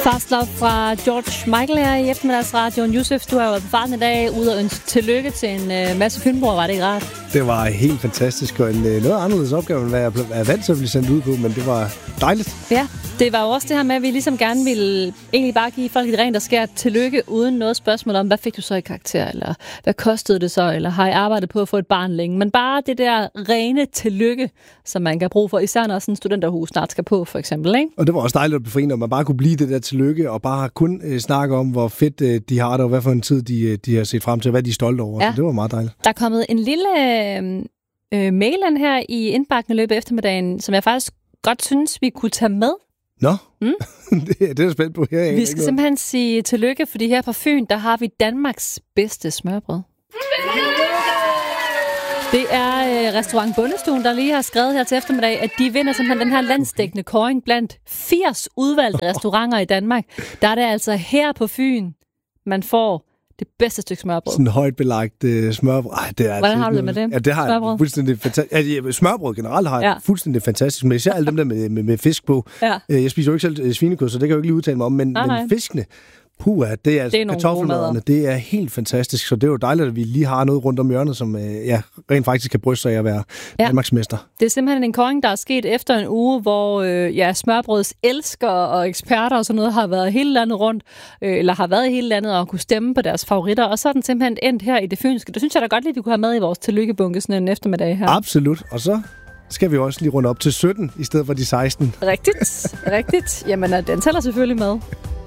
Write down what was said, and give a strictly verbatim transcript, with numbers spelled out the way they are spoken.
Fast Love fra George Michael her i eftermiddagsradioen. Yusuf, du har jo været på farten i dag ude og ønske tillykke til en øh, masse fynboer. Var det ikke rart? Det var helt fantastisk, og en øh, noget anderledes opgave, end hvad jeg er vant til at blive sendt ud på, men det var dejligt. Ja, det var jo også det her med, at vi ligesom gerne ville egentlig bare give folk et rent og skært tillykke, uden noget spørgsmål om, hvad fik du så i karakter, eller hvad kostede det så, eller har I arbejdet på at få et barn længe? Men bare det der rene tillykke, som man kan bruge for, især når sådan en studenterhus snart skal på, for eksempel, ikke? Og det var også dejligt at befriende, at man bare kunne blive det der tillykke, og bare kun øh, snakke om, hvor fedt øh, de har det, og hvad for en tid de, de har set frem til, hvad de er stolte over. Ja. Så det var meget dejligt. Der er kommet en lille øh, mail her i indbakken i løbet af eftermiddagen, som jeg faktisk godt synes, vi kunne tage med. Nå, mm? det, det er jeg spændt på her. Vi skal simpelthen sige tillykke, fordi her på Fyn, der har vi Danmarks bedste smørbrød. Det er øh, restaurant Bundestuen, der lige har skrevet her til eftermiddag, at de vinder simpelthen den her landsdækkende kåring blandt firs udvalgte restauranter i Danmark. Der er det altså her på Fyn, man får det bedste stykke smørbrød. Sådan højt belagt øh, smørbrød. Ej, det er Hvordan har du det med det? Ja, det har smørbrød? Jeg fuldstændig fantastisk. Altså, smørbrød generelt har jeg ja. fuldstændig fantastisk, men især alle dem der med, med, med fisk på. Ja. Jeg spiser jo ikke selv svinekød, så det kan jeg jo ikke lige udtale mig om, men, nej, men fiskene, puha, det er, det er kartoffelmaderne, det er helt fantastisk, så det er jo dejligt, at vi lige har noget rundt om hjørnet, som ja, rent faktisk kan bryste sig af at være ja. Danmarksmester. Det er simpelthen en kåring, der er sket efter en uge, hvor øh, ja, smørbrøds elskere og eksperter og sådan noget har været hele landet rundt, øh, eller har været i hele landet og kunne stemme på deres favoritter, og så er den simpelthen endt her i det fynske. Det synes jeg da godt lige, vi kunne have med i vores tillykkebunke sådan en eftermiddag her. Absolut, og så skal vi også lige runde op til sytten, i stedet for de seksten. Rigtigt, rigtigt. Jamen, den tæller selvfølgelig med.